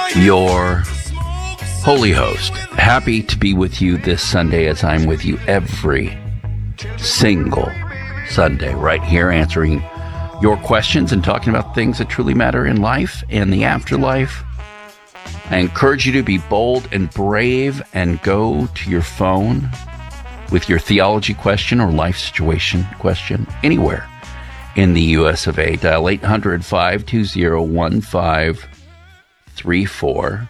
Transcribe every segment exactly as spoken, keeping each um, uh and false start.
your holy host. Happy to be with you this Sunday as I'm with you every single Sunday right here answering your questions and talking about things that truly matter in life and the afterlife. I encourage you to be bold and brave and go to your phone with your theology question or life situation question anywhere in the U S of A. Dial eight hundred, five two zero, one five three four.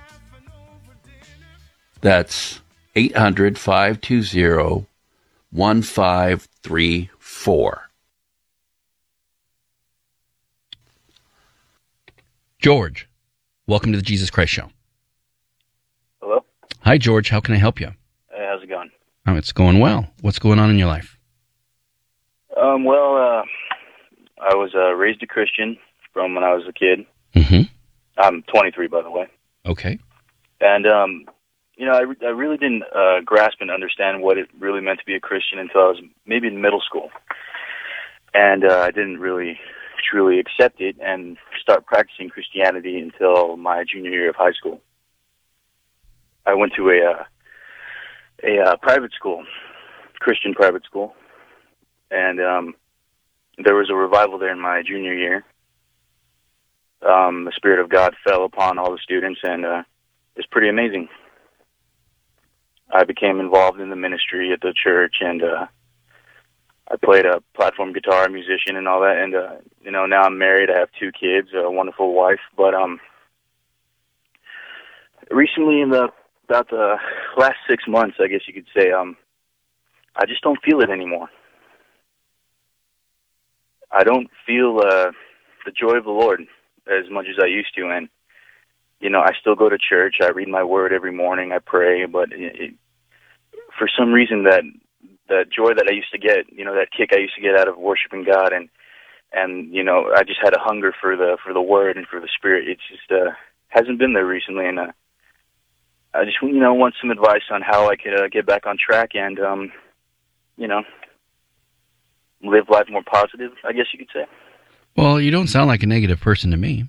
That's eight hundred, five two zero, one five three four. George, welcome to the Jesus Christ Show. Hello? Hi, George. How can I help you? Hey, how's it going? Oh, it's going well. What's going on in your life? Um, well, uh, I was uh, raised a Christian from when I was a kid. Mm-hmm. I'm twenty-three, by the way. Okay. And, um, you know, I, re- I really didn't uh, grasp and understand what it really meant to be a Christian until I was maybe in middle school. And uh, I didn't really truly accept it and start practicing Christianity until my junior year of high school. I went to a uh, a uh, private school, Christian private school, and um, there was a revival there in my junior year. Um, the Spirit of God fell upon all the students, and uh, it's pretty amazing. I became involved in the ministry at the church, and uh, I played a platform guitar, musician, and all that. And uh, you know, now I'm married. I have two kids, a wonderful wife. But um, recently, in the about the last six months, I guess you could say, um, I just don't feel it anymore. I don't feel uh, the joy of the Lord as much as I used to, and you know, I still go to church. I read my word every morning. I pray, but it, it, for some reason, that that joy that I used to get, you know, that kick I used to get out of worshiping God, and and you know, I just had a hunger for the for the word and for the Spirit. It just uh, hasn't been there recently, and uh, I just you know want some advice on how I could uh, get back on track and um, you know, live life more positive, I guess you could say. Well, you don't sound like a negative person to me.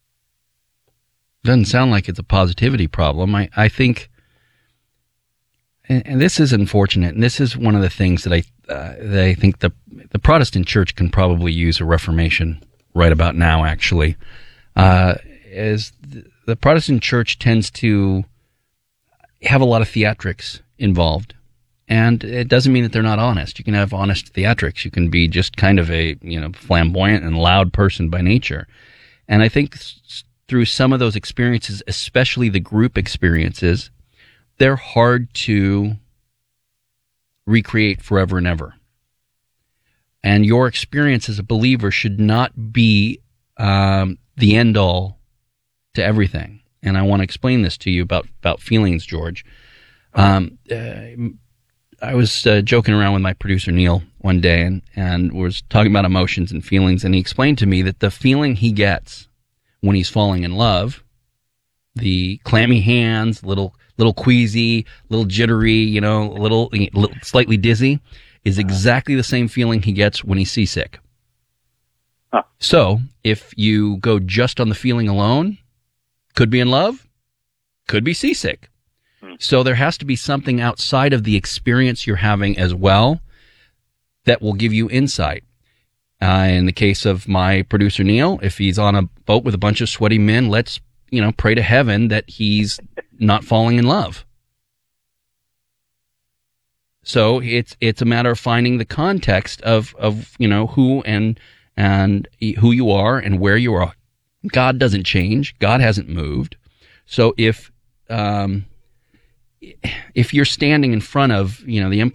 Doesn't sound like it's a positivity problem. I, I think, and, and this is unfortunate, and this is one of the things that I uh, that I think the the Protestant Church can probably use a reformation right about now. Actually, uh, is the, the Protestant Church tends to have a lot of theatrics involved, and it doesn't mean that they're not honest. You can have honest theatrics. You can be just kind of a you know flamboyant and loud person by nature, and I think through some of those experiences, especially the group experiences, they're hard to recreate forever and ever. And your experience as a believer should not be um, the end-all to everything. And I want to explain this to you about, about feelings, George. Um, uh, I was uh, joking around with my producer, Neil, one day, and, and was talking about emotions and feelings, and he explained to me that the feeling he gets when he's falling in love, the clammy hands, little little queasy, little jittery, you know, little, little slightly dizzy, is exactly the same feeling he gets when he's seasick. Huh. So, if you go just on the feeling alone, could be in love, could be seasick. Hmm. So there has to be something outside of the experience you're having as well that will give you insight. Uh, in the case of my producer, Neil, if he's on a boat with a bunch of sweaty men, let's, you know, pray to heaven that he's not falling in love. So it's it's a matter of finding the context of, of you know, who and and who you are and where you are. God doesn't change. God hasn't moved. So if um, if you're standing in front of, you know, the